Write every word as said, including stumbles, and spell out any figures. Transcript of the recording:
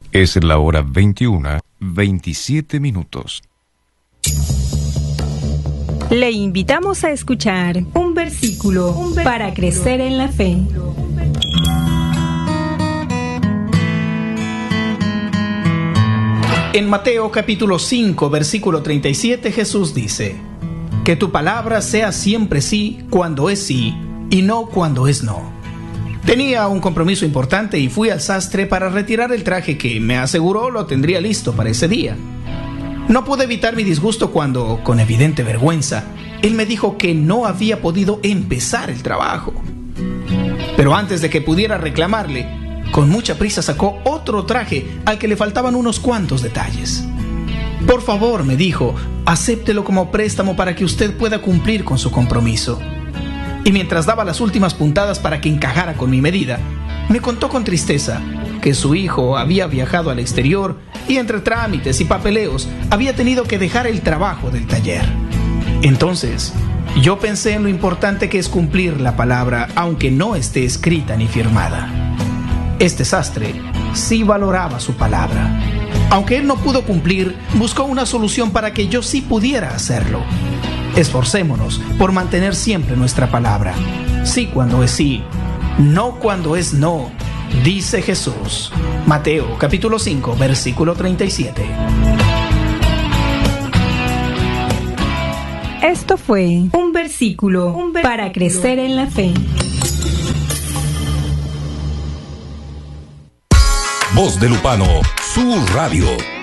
Es la hora veintiuna, veintisiete minutos. Le invitamos a escuchar un versículo, un versículo para crecer en la fe. En Mateo capítulo cinco, versículo treinta y siete, Jesús dice: que tu palabra sea siempre sí cuando es sí y no cuando es no. Tenía un compromiso importante y fui al sastre para retirar el traje que me aseguró lo tendría listo para ese día. No pude evitar mi disgusto cuando, con evidente vergüenza, él me dijo que no había podido empezar el trabajo. Pero antes de que pudiera reclamarle, con mucha prisa sacó otro traje al que le faltaban unos cuantos detalles. Por favor, me dijo, acéptelo como préstamo para que usted pueda cumplir con su compromiso. Y mientras daba las últimas puntadas para que encajara con mi medida, me contó con tristeza que su hijo había viajado al exterior y entre trámites y papeleos había tenido que dejar el trabajo del taller. Entonces, yo pensé en lo importante que es cumplir la palabra aunque no esté escrita ni firmada. Este sastre sí valoraba su palabra. Aunque él no pudo cumplir, buscó una solución para que yo sí pudiera hacerlo. Esforcémonos por mantener siempre nuestra palabra. Sí cuando es sí, no cuando es no, dice Jesús. Mateo capítulo cinco, versículo treinta y siete. Esto fue un versículo, un versículo para crecer en la fe. Voz de Lupano, su radio.